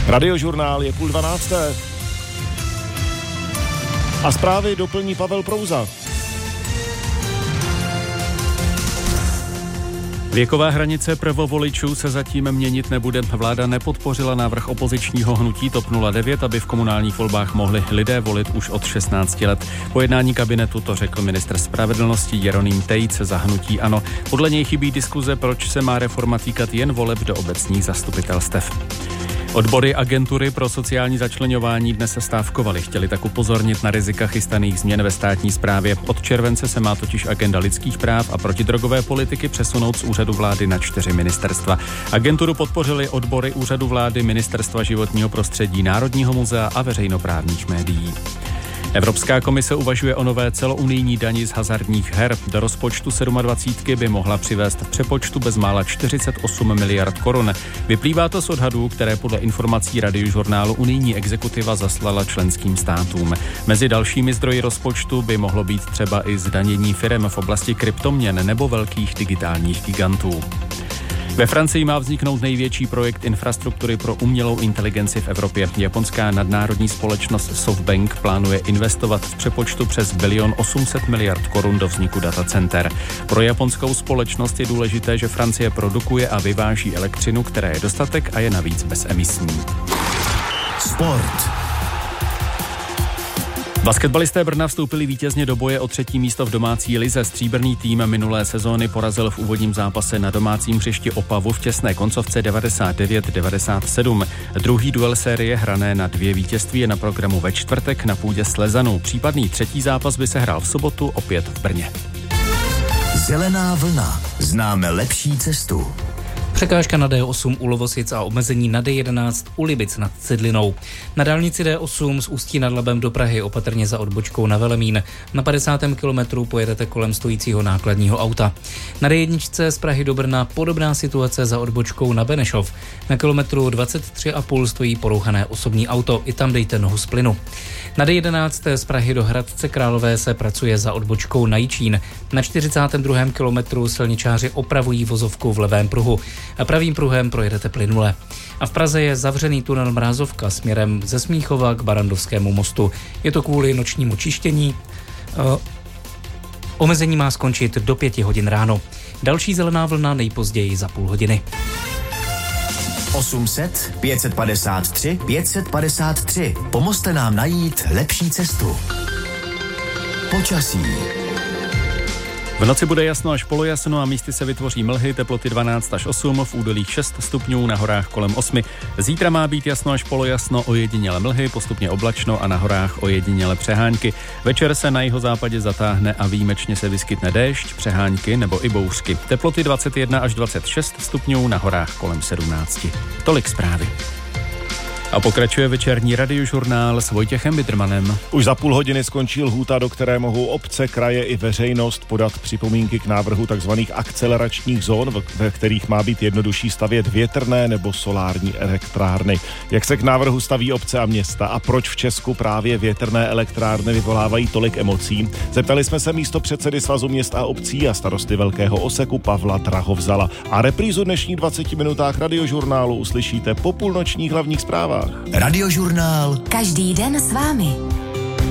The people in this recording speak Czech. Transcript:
Radiožurnál je 11:30. A zprávy doplní Pavel Prouza. Věková hranice prvovoličů se zatím měnit nebude. Vláda nepodpořila návrh opozičního hnutí TOP 09, aby v komunálních volbách mohli lidé volit už od 16 let. Po jednání kabinetu to řekl ministr spravedlnosti Jeroným Tejc za hnutí ANO. Podle něj chybí diskuze, proč se má reforma týkat jen voleb do obecních zastupitelstev. Odbory agentury pro sociální začleňování dnes se stávkovaly. Chtěli tak upozornit na rizika chystaných změn ve státní správě. Od července se má totiž agenda lidských práv a protidrogové politiky přesunout z úřadu vlády na 4 ministerstva. Agenturu podpořili odbory úřadu vlády, Ministerstva životního prostředí, Národního muzea a veřejnoprávních médií. Evropská komise uvažuje o nové celounijní dani z hazardních her. Do rozpočtu 27 by mohla přivést v přepočtu bezmála 48 miliard korun. Vyplývá to z odhadů, které podle informací Radiožurnálu unijní exekutiva zaslala členským státům. Mezi dalšími zdroji rozpočtu by mohlo být třeba i zdanění firem v oblasti kryptoměn nebo velkých digitálních gigantů. Ve Francii má vzniknout největší projekt infrastruktury pro umělou inteligenci v Evropě. Japonská nadnárodní společnost SoftBank plánuje investovat v přepočtu přes 1 800 miliard korun do vzniku datacenter. Pro japonskou společnost je důležité, že Francie produkuje a vyváží elektřinu, které je dostatek a je navíc bezemisní. Sport. Basketbalisté Brna vstoupili vítězně do boje o 3. místo v domácí lize. Stříbrný tým minulé sezóny porazil v úvodním zápase na domácím hřišti Opavu v těsné koncovce 99-97. Druhý duel série hrané na 2 vítězství je na programu ve čtvrtek na půdě Slezanů. Případný 3. zápas by se hrál v sobotu opět v Brně. Zelená vlna. Známe lepší cestu. Překážka na D8 u Lovosic a omezení na D11 u Libic nad Cidlinou. Na dálnici D8 z Ústí nad Labem do Prahy opatrně za odbočkou na Velemín. Na 50. kilometru pojedete kolem stojícího nákladního auta. Na D1 z Prahy do Brna podobná situace za odbočkou na Benešov. Na kilometru 23,5 stojí porouchané osobní auto, i tam dejte nohu z plynu. Na D11 z Prahy do Hradce Králové se pracuje za odbočkou na Jičín. Na 42. kilometru silničáři opravují vozovku v levém pruhu. A pravým pruhem projedete plynule. A v Praze je zavřený tunel Mrázovka směrem ze Smíchova k Barandovskému mostu. Je to kvůli nočnímu čištění. Omezení má skončit do 5 hodin ráno. Další zelená vlna nejpozději za půl hodiny. 800 553 553. Pomozte nám najít lepší cestu. Počasí. V noci bude jasno až polojasno a místy se vytvoří mlhy, teploty 12 až 8, v údolích 6 stupňů, na horách kolem 8. Zítra má být jasno až polojasno, ojediněle mlhy, postupně oblačno a na horách ojediněle přehánky. Večer se na jihozápadě zatáhne a výjimečně se vyskytne déšť, přehánky nebo i bouřky. Teploty 21 až 26 stupňů, na horách kolem 17. Tolik zprávy. A pokračuje večerní radiožurnál s Vojtěchem Bittermanem. Už za půl hodiny skončí lhůta, do které mohou obce, kraje i veřejnost podat připomínky k návrhu tzv. Akceleračních zón, ve kterých má být jednodušší stavět větrné nebo solární elektrárny. Jak se k návrhu staví obce a města a proč v Česku právě větrné elektrárny vyvolávají tolik emocí? Zeptali jsme se místopředsedy Svazu měst a obcí a starosty Velkého Oseku Pavla Drahovzala. A reprízu dnešních 20 minutách radiožurnálu uslyšíte po půlnočních hlavních zprávách. Radiožurnál. Každý den s vámi.